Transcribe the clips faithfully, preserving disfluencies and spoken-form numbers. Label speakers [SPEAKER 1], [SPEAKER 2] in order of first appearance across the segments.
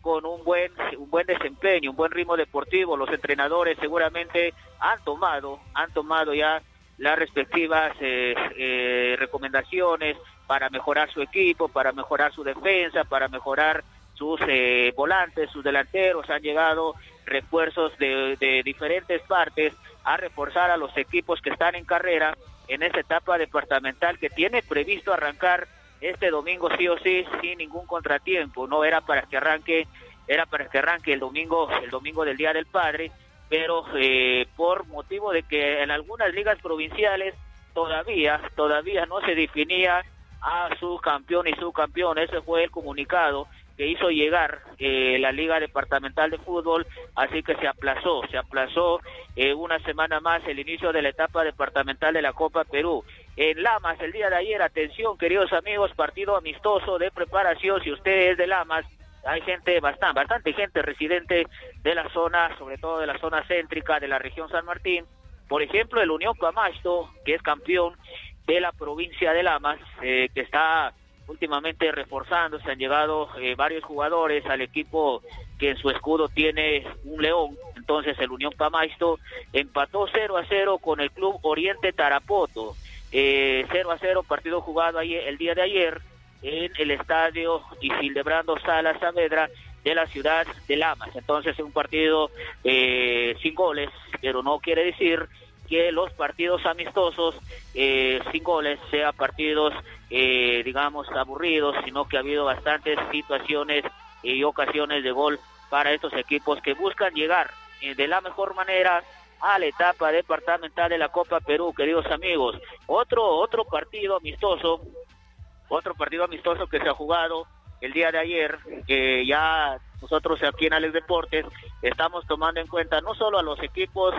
[SPEAKER 1] con un buen, un buen desempeño, un buen ritmo deportivo. Los entrenadores seguramente han tomado, han tomado ya las respectivas eh, eh, recomendaciones para mejorar su equipo, para mejorar su defensa, para mejorar sus eh, volantes, sus delanteros. Han llegado refuerzos de, de diferentes partes a reforzar a los equipos que están en carrera en esta etapa departamental, que tiene previsto arrancar este domingo sí o sí, sin ningún contratiempo. No era para que arranque, era para que arranque el domingo, el domingo del Día del Padre, pero eh, por motivo de que en algunas ligas provinciales todavía, todavía no se definía a su campeón y subcampeón. Ese fue el comunicado que hizo llegar eh, la Liga Departamental de Fútbol, así que se aplazó, se aplazó eh, una semana más el inicio de la etapa departamental de la Copa Perú. En Lamas, el día de ayer, atención queridos amigos, partido amistoso de preparación. Si usted es de Lamas, hay gente, bastante, bastante gente residente de la zona, sobre todo de la zona céntrica de la región San Martín. Por ejemplo, el Unión Camacho, que es campeón de la provincia de Lamas, eh, que está últimamente reforzando. Se han llegado eh, varios jugadores al equipo que en su escudo tiene un león. Entonces el Unión Camacho empató cero a cero con el Club Oriente Tarapoto. Eh, cero a cero, partido jugado ayer, el día de ayer en el estadio Isildebrando Salas Saavedra de la ciudad de Lamas. Entonces es un partido eh, sin goles, pero no quiere decir que los partidos amistosos eh, sin goles sean partidos eh, digamos aburridos, sino que ha habido bastantes situaciones y ocasiones de gol para estos equipos que buscan llegar eh, de la mejor manera a la etapa departamental de la Copa Perú, queridos amigos. Otro otro partido amistoso, otro partido amistoso que se ha jugado el día de ayer, que ya nosotros aquí en Alex Deportes estamos tomando en cuenta no solo a los equipos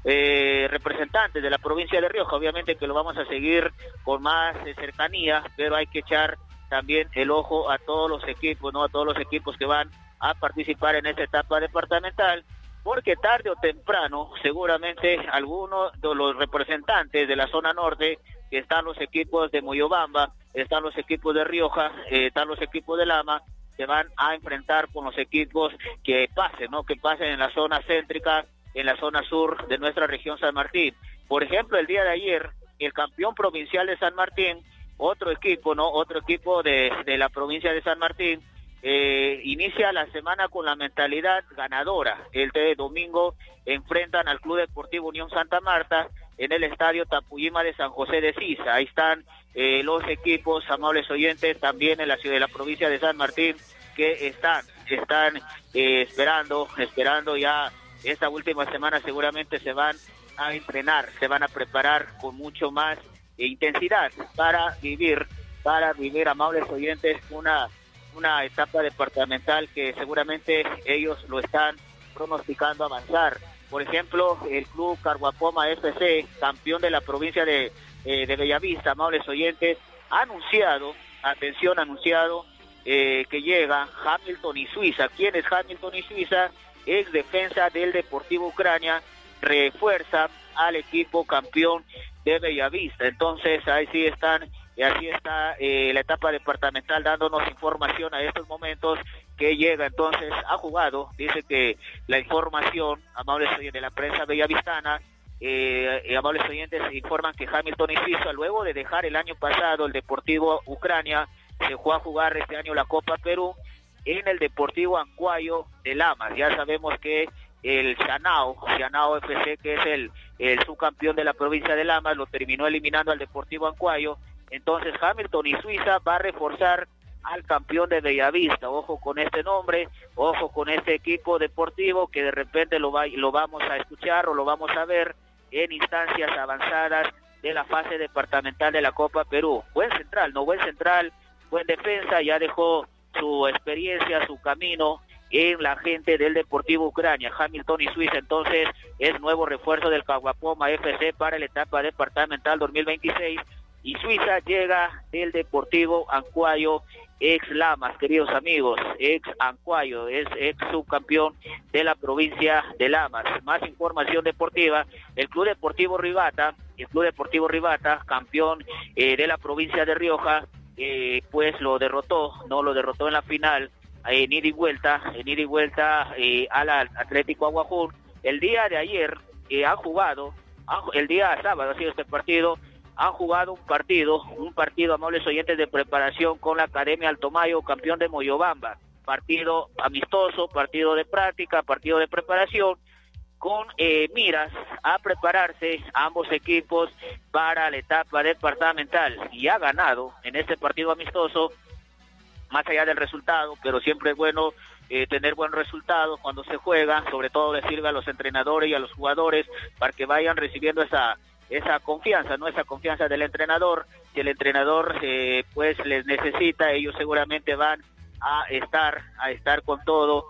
[SPEAKER 1] eh, representantes de la provincia de Rioja, obviamente que lo vamos a seguir con más eh, cercanía, pero hay que echar también el ojo a todos los equipos, no a todos los equipos que van a participar en esta etapa departamental, porque tarde o temprano seguramente algunos de los representantes de la zona norte, que están los equipos de Moyobamba, están los equipos de Rioja, eh, están los equipos de Lama, se van a enfrentar con los equipos que pasen, ¿no? Que pasen en la zona céntrica, en la zona sur de nuestra región San Martín. Por ejemplo, el día de ayer, el campeón provincial de San Martín, otro equipo, ¿no? Otro equipo de, de la provincia de San Martín, eh, inicia la semana con la mentalidad ganadora. El de domingo enfrentan al Club Deportivo Unión Santa Marta en el estadio Tapuyima de San José de Sisa. Ahí están eh, los equipos, amables oyentes, también en la ciudad de la provincia de San Martín, que están, están eh, esperando, esperando ya esta última semana. Seguramente se van a entrenar, se van a preparar con mucho más intensidad para vivir, para vivir, amables oyentes, una, una etapa departamental que seguramente ellos lo están pronosticando avanzar. Por ejemplo, el Club Carguapoma F C, campeón de la provincia de, eh, de Bellavista, amables oyentes, ha anunciado, atención, anunciado, eh, que llega Hamilton y Suiza. ¿Quién es Hamilton y Suiza? Ex defensa del Deportivo Ucrania, refuerza al equipo campeón de Bellavista. Entonces, ahí sí están, y así está eh, la etapa departamental dándonos información a estos momentos que llega. Entonces ha jugado, dice que la información, amables oyentes de la prensa bellavistana, eh, eh, amables oyentes informan que Hamilton y Suiza, luego de dejar el año pasado el Deportivo Ucrania, se fue a jugar este año la Copa Perú en el Deportivo Ancuayo de Lamas. Ya sabemos que el Chanao, Chanao F C, que es el, el subcampeón de la provincia de Lamas, lo terminó eliminando al Deportivo Ancuayo. Entonces Hamilton y Suiza va a reforzar al campeón de Bellavista. Ojo con este nombre, ojo con este equipo deportivo que de repente lo, va, lo vamos a escuchar o lo vamos a ver en instancias avanzadas de la fase departamental de la Copa Perú. Buen central, no buen central, buen defensa, ya dejó su experiencia, su camino en la gente del Deportivo Ucrania. Hamilton y Suiza entonces es nuevo refuerzo del Caguapoma F C para la etapa departamental dos mil veintiséis, y Suiza llega del Deportivo Ancuayo, ex Lamas, queridos amigos, ex Ancuayo, es ex subcampeón de la provincia de Lamas. Más información deportiva, el Club Deportivo Rivata, el Club Deportivo Rivata, campeón eh, de la provincia de Rioja, eh, pues lo derrotó, no lo derrotó en la final en ida y vuelta, en ida y vuelta eh, al Atlético Aguajún. El día de ayer eh, han jugado, han, el día sábado ha sido este partido, han jugado un partido, un partido, amables oyentes, de preparación con la Academia Altomayo, campeón de Moyobamba. Partido amistoso, partido de práctica, partido de preparación, con eh, miras a prepararse ambos equipos para la etapa departamental. Y ha ganado en este partido amistoso, más allá del resultado, pero siempre es bueno eh, tener buen resultado cuando se juega, sobre todo le sirve a los entrenadores y a los jugadores para que vayan recibiendo esa esa confianza, ¿no? Esa confianza del entrenador. Si el entrenador eh, pues les necesita, ellos seguramente van a estar, a estar con todo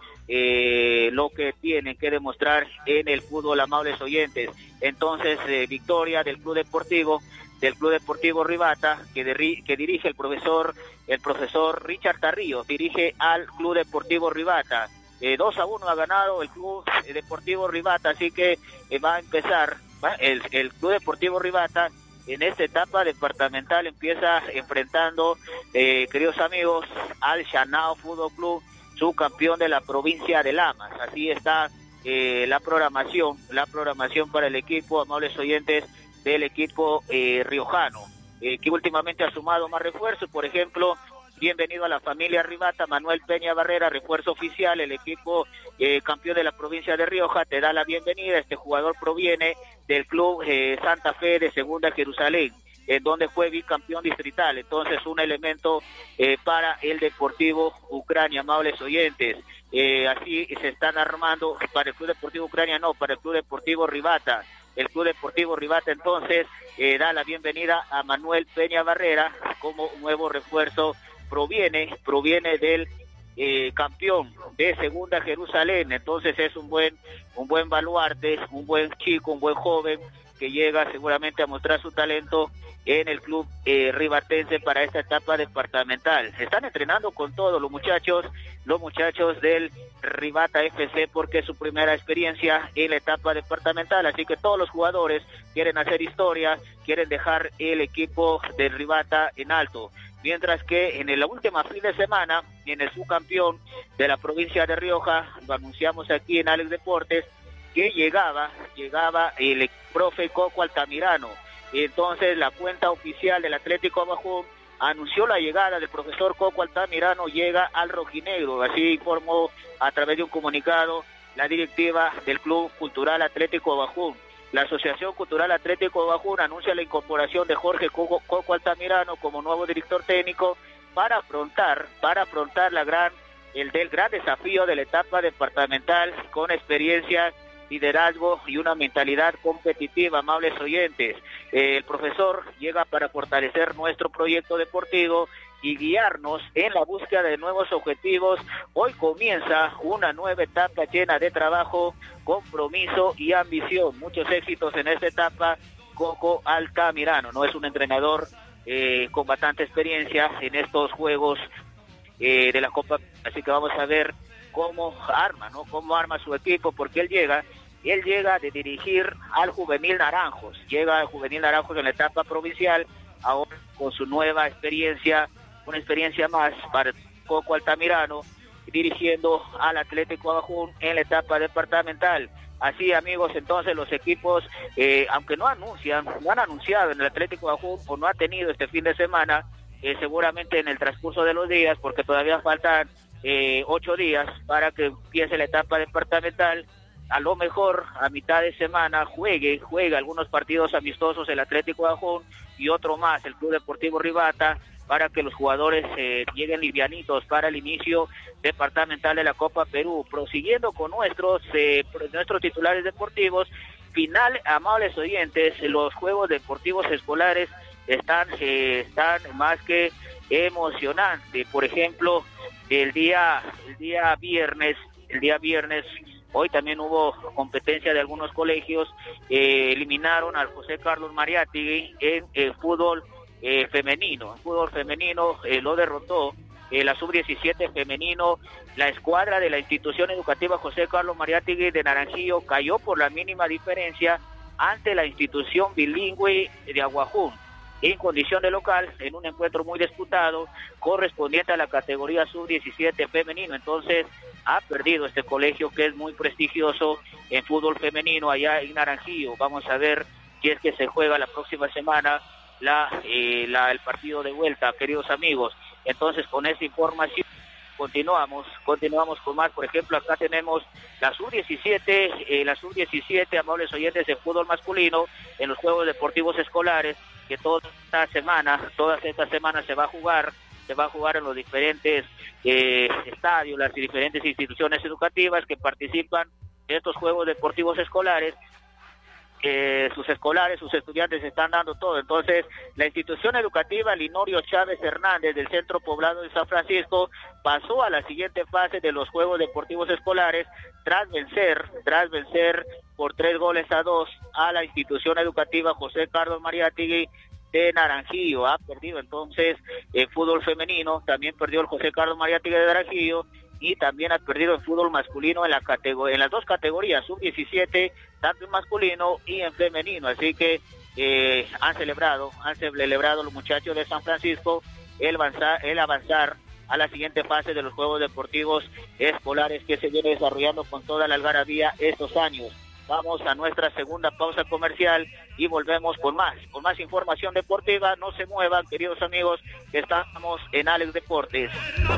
[SPEAKER 1] eh, lo que tienen que demostrar en el fútbol, amables oyentes. Entonces, eh, victoria del Club Deportivo, del Club Deportivo Rivata, que, de, que dirige el profesor, el profesor Richard Tarrillo, dirige al Club Deportivo Rivata. Eh, dos a uno ha ganado el Club Deportivo Rivata, así que eh, va a empezar, va, el, el Club Deportivo Rivata en esta etapa departamental empieza enfrentando, eh, queridos amigos, al Chanao Fútbol Club, subcampeón de la provincia de Lamas. Así está eh, la programación, la programación para el equipo, amables oyentes, del equipo eh, riojano, eh, que últimamente ha sumado más refuerzos. Por ejemplo, bienvenido a la familia Rivata, Manuel Peña Barrera, refuerzo oficial, el equipo eh, campeón de la provincia de Rioja, te da la bienvenida. Este jugador proviene del club eh, Santa Fe de Segunda Jerusalén, en donde fue bicampeón distrital. Entonces, un elemento eh, para el Deportivo Ucrania, amables oyentes. Eh, así se están armando para el Club Deportivo Ucrania, no, para el Club Deportivo Rivata. El Club Deportivo Rivata entonces eh, da la bienvenida a Manuel Peña Barrera como nuevo refuerzo. Proviene, proviene del eh, campeón de Segunda Jerusalén. Entonces es un buen, un buen baluarte, un buen chico, un buen joven que llega seguramente a mostrar su talento en el club eh, ribatense para esta etapa departamental. Están entrenando con todos los muchachos, los muchachos del Rivata F C, porque es su primera experiencia en la etapa departamental, así que todos los jugadores quieren hacer historia, quieren dejar el equipo del Rivata en alto. Mientras que en la última fin de semana, en el subcampeón de la provincia de Rioja, lo anunciamos aquí en Alex Deportes, que llegaba, llegaba el profe Coco Altamirano. Entonces la cuenta oficial del Atlético Aguajún anunció la llegada del profesor Coco Altamirano, llega al rojinegro. Así informó a través de un comunicado la directiva del Club Cultural Atlético Aguajún. La Asociación Cultural Atlético Aguajún anuncia la incorporación de Jorge Coco, Coco Altamirano como nuevo director técnico para afrontar, para afrontar la gran, el del gran desafío de la etapa departamental, con experiencia, liderazgo y una mentalidad competitiva, amables oyentes. Eh, el profesor llega para fortalecer nuestro proyecto deportivo y guiarnos en la búsqueda de nuevos objetivos. Hoy comienza una nueva etapa llena de trabajo, compromiso y ambición. Muchos éxitos en esta etapa. Coco Altamirano no es un entrenador eh, con bastante experiencia en estos juegos eh, de la Copa, así que vamos a ver cómo arma, ¿no? Cómo arma su equipo, porque él llega, él llega de dirigir al Juvenil Naranjos, llega al Juvenil Naranjos en la etapa provincial, ahora con su nueva experiencia, una experiencia más para Coco Altamirano, dirigiendo al Atlético Aguajún en la etapa departamental. Así, amigos, entonces los equipos, eh, aunque no anuncian, no han anunciado en el Atlético Aguajún, o no ha tenido este fin de semana, eh, seguramente en el transcurso de los días, porque todavía faltan eh, ocho días para que empiece la etapa departamental. A lo mejor a mitad de semana juegue, juega algunos partidos amistosos el Atlético Aguajún y otro más el Club Deportivo Rivata, para que los jugadores eh, lleguen livianitos para el inicio departamental de la Copa Perú. Prosiguiendo con nuestros eh, nuestros titulares deportivos, final, amables oyentes, los Juegos Deportivos Escolares están eh, están más que emocionantes. Por ejemplo, el día el día viernes, el día viernes hoy también hubo competencia de algunos colegios, eh, eliminaron al José Carlos Mariátegui en el fútbol Eh, femenino, el fútbol femenino eh, lo derrotó eh, la sub diecisiete femenino. La escuadra de la institución educativa José Carlos Mariátegui de Naranjillo cayó por la mínima diferencia ante la institución bilingüe de Aguajún. en condición de local en un encuentro muy disputado correspondiente a la categoría sub diecisiete femenino. Entonces ha perdido este colegio que es muy prestigioso en fútbol femenino allá en Naranjillo. Vamos a ver si es que se juega la próxima semana la, eh, la el partido de vuelta, queridos amigos. Entonces con esa información continuamos, continuamos con más. Por ejemplo, acá tenemos la sub diecisiete, eh, la sub diecisiete, amables oyentes, de fútbol masculino en los Juegos Deportivos Escolares, que toda esta semana, todas estas semanas se va a jugar, se va a jugar en los diferentes eh, estadios, las diferentes instituciones educativas que participan en estos Juegos Deportivos Escolares. Eh, sus escolares, sus estudiantes están dando todo. Entonces, la institución educativa Linorio Chávez Hernández del Centro Poblado de San Francisco pasó a la siguiente fase de los Juegos Deportivos Escolares tras vencer, tras vencer por tres goles a dos a la institución educativa José Carlos Mariátegui de Naranjillo. Ha perdido entonces en fútbol femenino, también perdió el José Carlos Mariátegui de Naranjillo, y también ha perdido en fútbol masculino en la categoría, en las dos categorías, sub diecisiete, tanto en masculino y en femenino. Así que eh, han celebrado, han celebrado los muchachos de San Francisco el avanzar, el avanzar a la siguiente fase de los Juegos Deportivos Escolares que se viene desarrollando con toda la algarabía estos años. Vamos a nuestra segunda pausa comercial y volvemos con más, con más información deportiva. No se muevan, queridos amigos, que estamos en Alex Deportes.